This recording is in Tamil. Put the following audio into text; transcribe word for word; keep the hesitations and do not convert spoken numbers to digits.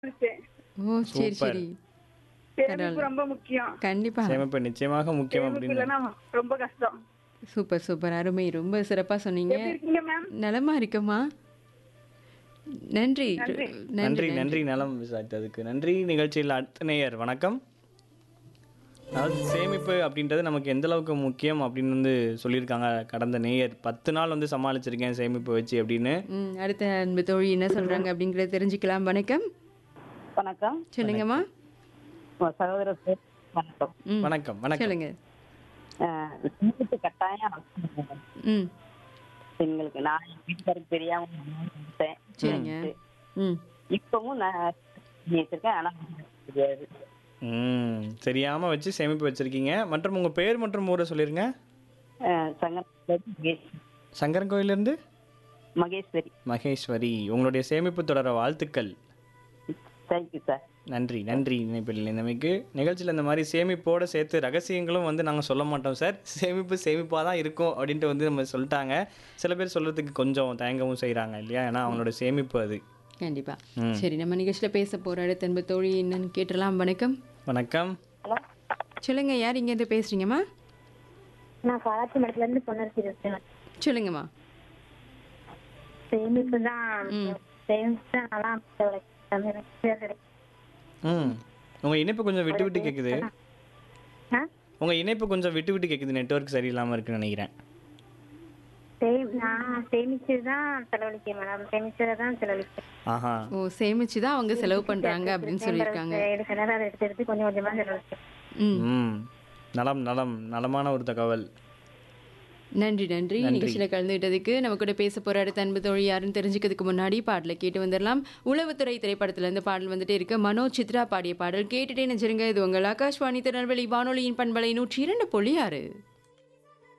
இருந்துச்சு. ஓ! சரி, சூப்பர். சரி. சேமிப்பு பரவால்ல. ரொம்ப முக்கியம். கண்டிப்பா. சேமிப்பு நிச்சயமாக முக்கியம் சேமிப்பு அப்படின்னு இல்லைன்னா ரொம்ப கஷ்டம். Super, super. அருமை. ரொம்ப சிறப்பா சொன்னீங்க. எப்படி இருக்கீங்க மேம்? நலமா இருக்கம்மா? நன்றி. நன்றி. நன்றி நன்றி நலம் விசாரித்ததுக்கு நன்றி. நிகழ்ச்சியில் அடுத்த நேயர் வணக்கம். அதாவது சேமிப்பு அப்படின்றது நமக்கு எந்த அளவுக்கு முக்கியம் அப்படின்னு வந்து சொல்லியிருக்காங்க கடந்த நேயர். பத்து நாள் வந்து சமாளிச்சிருக்கேன் சேமிப்பு வச்சு அப்படின்னு. ம். அடுத்த அன்பு தோழி என்ன சொல்றாங்க அப்படிங்கிறத தெரிஞ்சுக்கலாம். வணக்கம். வணக்கம். சொல்லுங்கம்மா. உங்க சகோதரர் பேர் வணக்கம். ம். வணக்கம் வணக்கம். சொல்லுங்க. அஹ் சேமிப்பு கட்டாயம் அவசியம். ம். எங்களுக்கு நான் என் வீட்டுக்காரருக்கு தெரியாம கொடுத்தேன். சரிங்க. ம். இப்பவும் நான் வச்சிருக்கேன். ஆனா தெரியாது. ம் தெரியாம வச்சு சேமிப்பு வச்சிருக்கீங்க. மற்றும் உங்க பேர் மற்றும் ஊரை சொல்லிருங்க. அஹ் சங்கர் மகேஷ் சங்கரன் கோயிலிருந்து மகேஸ்வரி. மகேஸ்வரி. உங்களுடைய சேமிப்பு தொடர வாழ்த்துக்கள். Thank you sir. நன்றி நன்றி இணைப்பில் இந்தமைக்கு. நிகழ்ச்சியில் இந்த மாதிரி சேமிப்போடு சேர்த்து ரகசியங்களும் வந்து நாங்கள் சொல்ல மாட்டோம் சார். சேமிப்பு சேமிப்பாக தான் இருக்கும் அப்படின்ட்டு வந்து நம்ம சொல்லிட்டாங்க. சில பேர் சொல்கிறதுக்கு கொஞ்சம் தயங்கவும் செய்கிறாங்க இல்லையா, ஏன்னா அவங்களோட சேமிப்பு அது. கண்டிப்பா. ம். சரி, நம்ம நிகழ்ச்சியில பேச போற அடுத்த அன்பு தோழி என்னன்னு கேட்டலாம். வணக்கம். வணக்கம். சொல்லுங்க, யார் இங்க இருந்து பேசுறீங்கம்மா? நான் காலாட்சி மடத்துல இருந்து பொன்னரசி பேசுறேன். சொல்லுங்கம்மா. சேமிப்பு தான் ம். சேமிப்பு தான் நல்லா எனக்கு ம் உங்கள் இணைப்பு கொஞ்சம் விட்டு விட்டு கேட்குது. ஆ? உங்கள் இணைப்பு கொஞ்சம் விட்டு விட்டு கேட்குது. நெட்வொர்க் சரியில்லாமல் இருக்குன்னு நினைக்கிறேன். சேம் நான் சேமிச்சு தான் செலவழிக்கேன் மேடம். சேமிச்சதை தான் செலவழிப்பேன். ஆஹா. ஓ, சேமிச்சு தான் அவங்க செலவு பண்றாங்க அப்படின்னு சொல்லியிருக்காங்க. எடுக்கிறத அதை எடுத்து எடுத்து கொஞ்சம் கொஞ்சமா செலவழிப்பேன். ம். ம் நலம் நலம் நலமான ஒரு தகவல். நன்றி நன்றி நன்றி. நிகழ்ச்சியில கலந்துகிட்டதுக்கு. நம்ம கூட பேச போற அடுத்த அன்பு தோழி யாருன்னு தெரிஞ்சுக்கிறதுக்கு முன்னாடி பாடலை கேட்டு வந்துடலாம். உளவுத்துறை திரைப்படத்துல இருந்து பாடல் வந்துட்டே இருக்கு. மனோ சித்ரா பாடிய பாடல் கேட்டுட்டே நினைச்சிருங்க. இது உங்கள் ஆகாஷ்வாணி திருநெல்வேலி வானொலியின் பண்பலை நூற்றி இரண்டு புள்ளி ஆறு.